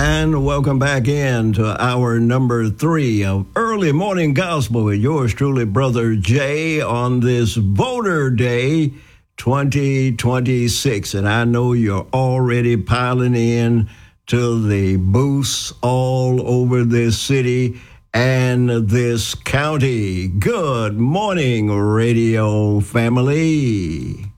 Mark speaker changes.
Speaker 1: And welcome back in to hour number 3 of Early Morning Gospel with yours truly, Brother Jay, on this Voter Day 2026. And I know you're already piling in to the booths all over this city and this county. Good morning, radio family.